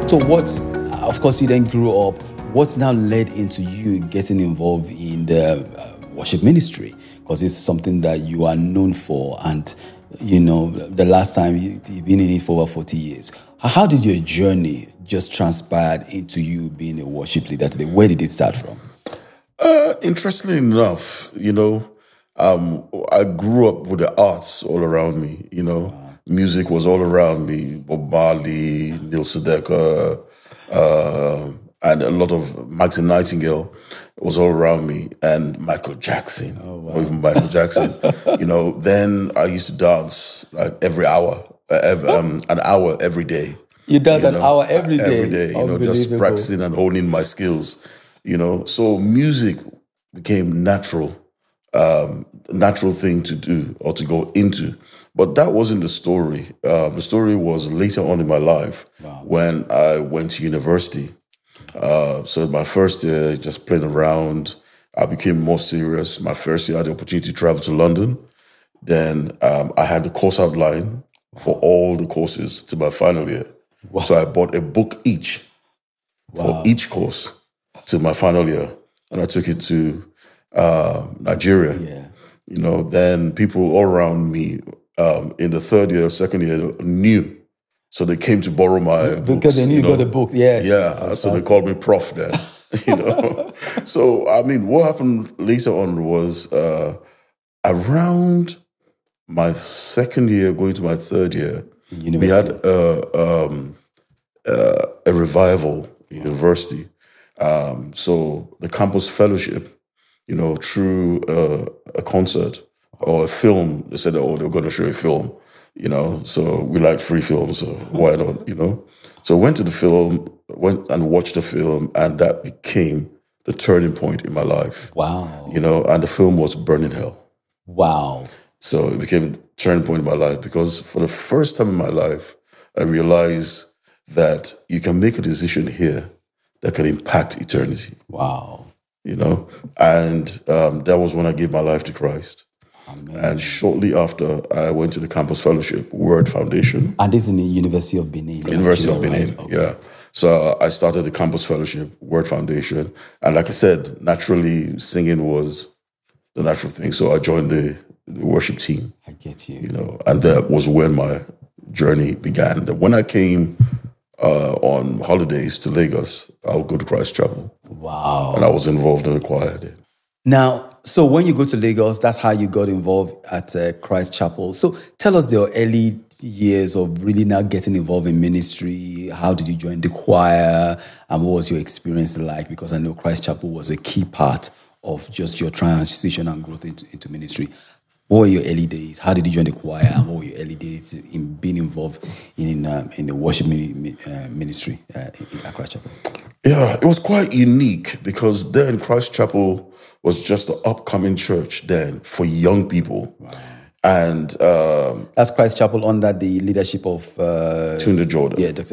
So of course, you then grew up. What's now led into you getting involved in the worship ministry? Because it's something that you are known for, and the last time you've been in it for over 40 years. How did your journey just transpire into you being a worship leader today? Where did it start from? Interestingly enough, I grew up with the arts all around me. Music was all around me. Bob Marley, Neil Sedaka, and a lot of Maxine Nightingale was all around me, and Michael Jackson, or even Michael Jackson. Then I used to dance like every hour, an hour every day. You dance an hour every day? Every day, just practicing and honing my skills. So music became natural thing to do or to go into. But that wasn't the story. The story was later on in my life when I went to university. So my first year, just playing around, I became more serious. My first year, I had the opportunity to travel to London. Then I had the course outline for all the courses to my final year. Wow. So I bought a book each for each course to my final year. And I took it to Nigeria. Yeah. Then people all around me in the third year, second year knew. So they came to borrow my books. Because they knew you got the book, yes. Yeah, so they called me Prof then. So, what happened later on was around my second year, going to my third year, we had a revival in university. So the campus fellowship, through a concert or a film, they said, they were going to show a film, so we like free films, so why not, So I went to the film, went and watched the film, and that became the turning point in my life. Wow. And the film was Burning Hell. Wow. So it became a turning point in my life because for the first time in my life, I realized that you can make a decision here that can impact eternity. Wow. And that was when I gave my life to Christ. Amazing. And shortly after, I went to the campus fellowship, Word Foundation. And this is in the University of Benin. University of Benin, okay. Yeah. So I started the campus fellowship, Word Foundation. And like I said, naturally, singing was the natural thing. So I joined the worship team. I get you. And that was when my journey began. When I came on holidays to Lagos, I would go to Christ Chapel. Wow. And I was involved in the choir then. Now, so when you go to Lagos, that's how you got involved at Christ Chapel. So tell us the early years of really now getting involved in ministry. How did you join the choir? And what was your experience like? Because I know Christ Chapel was a key part of just your transition and growth into ministry. What were your early days? How did you join the choir? And what were your early days in being involved in the worship ministry at Christ Chapel? Yeah, it was quite unique because then Christ Chapel was just the upcoming church then for young people. Wow. And that's Christ Chapel under the leadership of Tunde Jordan. Yeah, Dr.